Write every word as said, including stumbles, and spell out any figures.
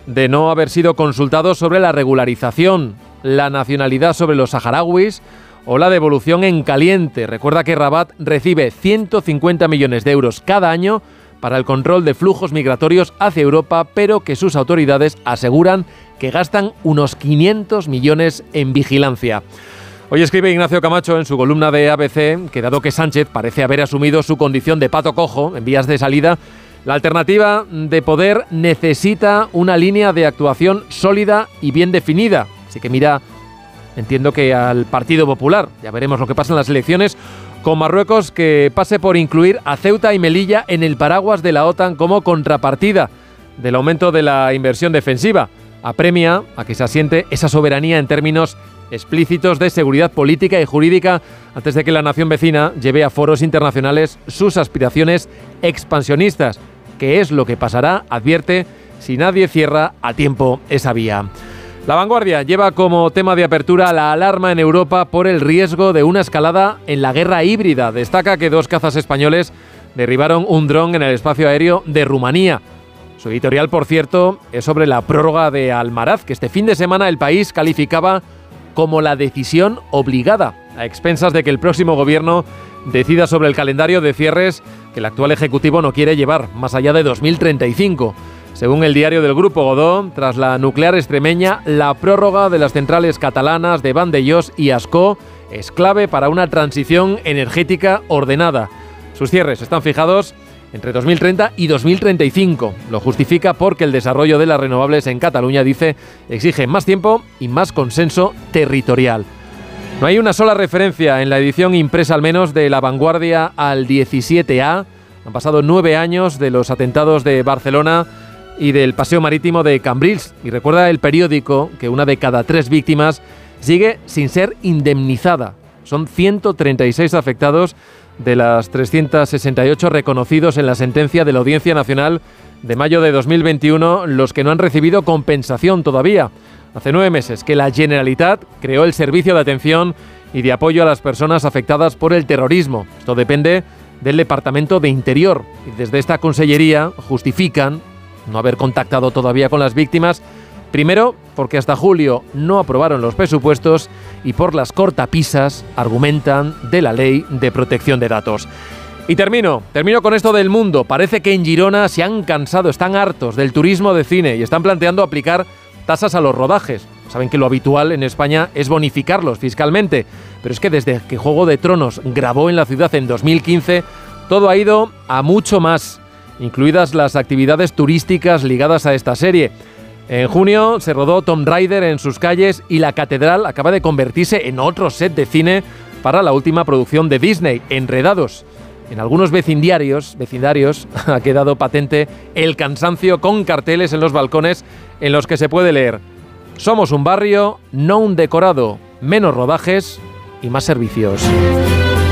de no haber sido consultados sobre la regularización, la nacionalidad sobre los saharauis o la devolución en caliente. Recuerda que Rabat recibe ciento cincuenta millones de euros cada año para el control de flujos migratorios hacia Europa, pero que sus autoridades aseguran que gastan unos quinientos millones en vigilancia. Hoy escribe Ignacio Camacho en su columna de A B C que, dado que Sánchez parece haber asumido su condición de pato cojo en vías de salida, la alternativa de poder necesita una línea de actuación sólida y bien definida. Así que mira, entiendo que al Partido Popular, ya veremos lo que pasa en las elecciones, con Marruecos, que pase por incluir a Ceuta y Melilla en el paraguas de la OTAN como contrapartida del aumento de la inversión defensiva. Apremia a que se asiente esa soberanía en términos explícitos de seguridad política y jurídica antes de que la nación vecina lleve a foros internacionales sus aspiraciones expansionistas, que es lo que pasará, advierte, si nadie cierra a tiempo esa vía. La Vanguardia lleva como tema de apertura la alarma en Europa por el riesgo de una escalada en la guerra híbrida. Destaca que dos cazas españoles derribaron un dron en el espacio aéreo de Rumanía. Su editorial, por cierto, es sobre la prórroga de Almaraz, que este fin de semana el País calificaba como la decisión obligada, a expensas de que el próximo gobierno decida sobre el calendario de cierres que el actual Ejecutivo no quiere llevar más allá de dos mil treinta y cinco. Según el diario del Grupo Godó, tras la nuclear extremeña, la prórroga de las centrales catalanas de Vandellós y Ascó es clave para una transición energética ordenada. Sus cierres están fijados entre dos mil treinta y dos mil treinta y cinco. Lo justifica porque el desarrollo de las renovables en Cataluña, dice, exige más tiempo y más consenso territorial. No hay una sola referencia en la edición impresa, al menos, de La Vanguardia al diecisiete A. Han pasado nueve años de los atentados de Barcelona y del paseo marítimo de Cambrils. Y recuerda el periódico que una de cada tres víctimas sigue sin ser indemnizada. Son ciento treinta y seis afectados de las trescientos sesenta y ocho reconocidos en la sentencia de la Audiencia Nacional de mayo de dos mil veintiuno, los que no han recibido compensación todavía. Hace nueve meses que la Generalitat creó el Servicio de Atención y de Apoyo a las Personas Afectadas por el Terrorismo. Esto depende del Departamento de Interior. Y desde esta consellería justifican no haber contactado todavía con las víctimas, primero porque hasta julio no aprobaron los presupuestos y por las cortapisas, argumentan, de la Ley de Protección de Datos. Y termino, termino con esto del Mundo. Parece que en Girona se han cansado, están hartos del turismo de cine y están planteando aplicar tasas a los rodajes. Saben que lo habitual en España es bonificarlos fiscalmente, pero es que desde que Juego de Tronos grabó en la ciudad en dos mil quince, todo ha ido a mucho más, incluidas las actividades turísticas ligadas a esta serie. En junio se rodó Tomb Raider en sus calles y la catedral acaba de convertirse en otro set de cine para la última producción de Disney, Enredados. En algunos vecindarios, vecindarios ha quedado patente el cansancio con carteles en los balcones en los que se puede leer: somos un barrio, no un decorado, menos rodajes y más servicios.